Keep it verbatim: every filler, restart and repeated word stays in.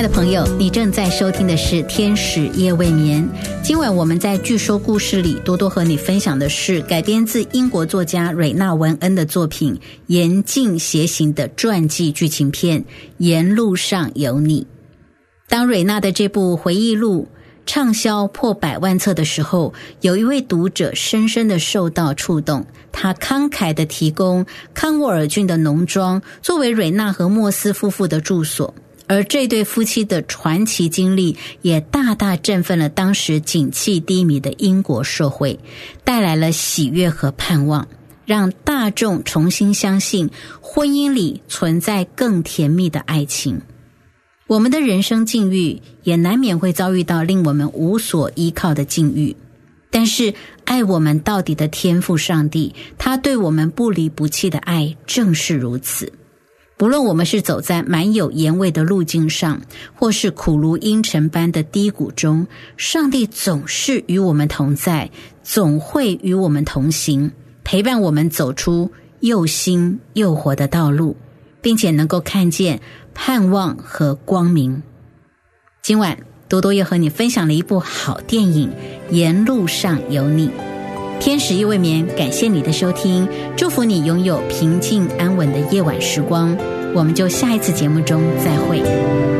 爱的朋友，你正在收听的是天使夜未眠。今晚我们在据说故事里，多多和你分享的是改编自英国作家蕊娜文恩的作品《言尽邪行》的传记剧情片《沿路上有你》。当蕊娜的这部回忆录畅销破百万册的时候，有一位读者深深的受到触动，他慷慨地提供康沃尔郡的农庄作为蕊娜和莫斯夫妇的住所，而这对夫妻的传奇经历也大大振奋了当时景气低迷的英国社会，带来了喜悦和盼望，让大众重新相信婚姻里存在更甜蜜的爱情。我们的人生境遇也难免会遭遇到令我们无所依靠的境遇，但是爱我们到底的天父上帝，他对我们不离不弃的爱正是如此。不论我们是走在满有盐味的路径上，或是苦如阴沉般的低谷中，上帝总是与我们同在，总会与我们同行，陪伴我们走出又新又活的道路，并且能够看见盼望和光明。今晚多多又和你分享了一部好电影《沿路上有你》。天使夜未眠，感谢你的收听，祝福你拥有平静安稳的夜晚时光。我们就下一次节目中再会。